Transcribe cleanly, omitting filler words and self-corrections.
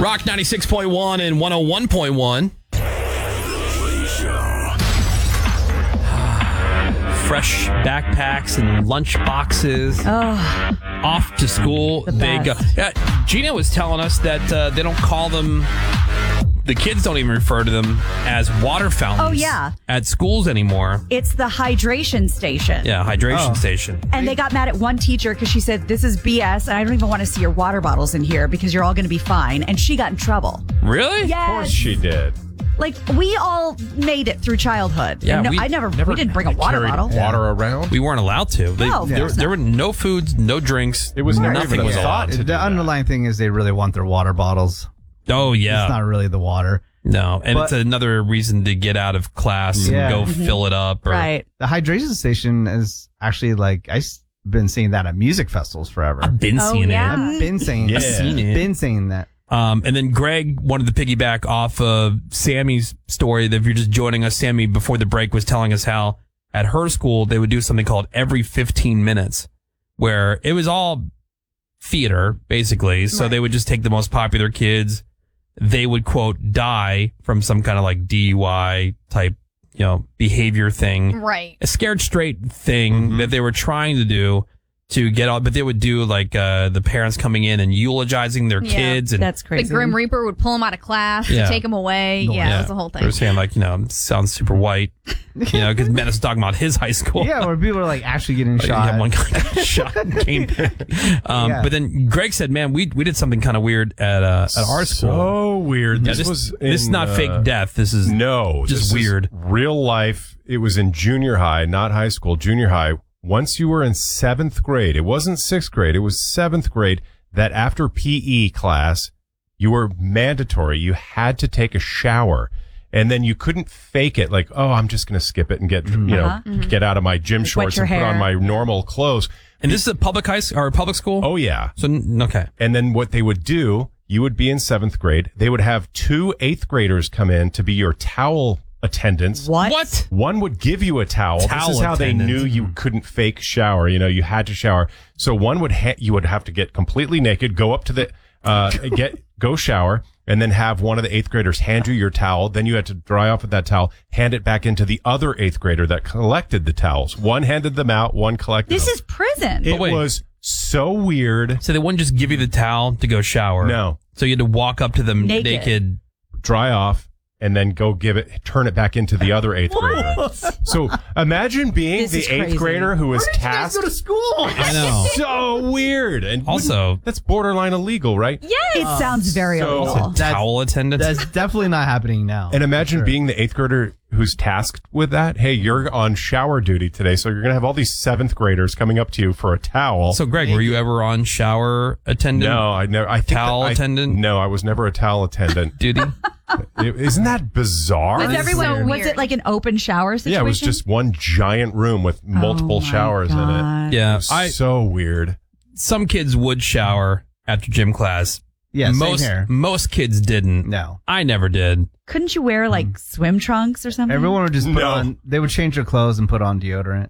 Rock 96.1 and 101.1. Fresh backpacks and lunch boxes. Oh, Off to school. The They go. best. Gina was telling us that they don't call them. The kids don't even refer to them as water fountains. Oh, yeah. At schools anymore. it's the hydration station. Yeah, hydration station. And they got mad at one teacher because she said, this is BS, and I don't even want to see your water bottles in here because you're all going to be fine. And she got in trouble. Really? Yes. Of course she did. Like, we all made it through childhood. Yeah, And we we didn't bring a water Carried bottle. water around. We weren't allowed to. No, of course there not. were no foods, no drinks. It was never nothing even was thought allowed. to do The underlying thing is they really want their water bottles. Oh, yeah. It's not really the water. No, and But- it's another reason to get out of class Yeah. and go fill it up. Or, Right. The hydration station is actually like, I've been seeing that at music festivals forever. I've been Oh, seeing yeah. it. I've been saying Yeah. that. Seen it. Been saying that. And then Greg wanted to piggyback off of Sammy's story. That if you're just joining us, Sammy, before the break, was telling us how at her school they would do something called every 15 minutes, where it was all theater, basically. So they would just take the most popular kids. They would, quote, die from some kind of like DUI type, behavior thing. Right. A scared straight thing that they were trying to do to get out, but they would do like the parents coming in and eulogizing their Yeah. kids. And That's The crazy. Grim Reaper would pull him out of class Yeah. to take him away. Yeah, it was the whole They were thing. saying like, sounds super white, because Menace was talking about his high school. Yeah, where people are like actually getting Like, shot. yeah, one guy got shot and came back. Yeah. But then Greg said, man, we did something kind of weird at our school. So weird. Yeah, This was this is in, not fake death. This is No, just this is weird. real life. It was in junior high, not high school. Junior high. Once you were in 7th grade, it wasn't 6th grade, it was 7th grade, that after PE class, you were mandatory. You had to take a shower. And then you couldn't fake it like, oh, I'm just going to skip it and get, get out of my gym shorts your and put on hair. my normal clothes. And this is a public public school? Oh, yeah. So, okay. And then what they would do, you would be in 7th grade. They would have 2 8th graders come in to be your towel attendants. What? One would give you a towel. Towel This is how attendant. they knew you couldn't fake shower. You had to shower. So one would you would have to get completely naked, go up to the go shower, and then have one of the 8th graders hand you your towel. Then you had to dry off with that towel, hand it back into the other 8th grader that collected the towels. One handed them out, one collected This them. is prison. It wait. was so weird. So they wouldn't just give you the towel to go shower? No. So you had to walk up to them Naked. naked. Dry off, and then go turn it back into the other 8th grader. So imagine being This the is 8th crazy. grader who was tasked. school. I know. So weird. And Also- that's borderline illegal, right? It sounds very so- illegal. Towel attendant? That's definitely not happening now. And imagine Sure. being the 8th grader who's tasked with that. Hey, you're on shower duty today, so you're going to have all these 7th graders coming up to you for a towel. So, Greg, were you ever on shower attendant? no, I never. I think Towel attendant? No, I was never a towel attendant. Duty? Isn't that bizarre? Was everyone? so Was weird. it like an open shower situation? Yeah, it was just one giant room with multiple Oh my showers in it. God. Yeah. It was so weird. Some kids would shower after gym class. Yeah, same most here. most kids didn't. No. I never did. Couldn't you wear like swim trunks or something? Everyone would just put No. on, they would change their clothes and put on deodorant.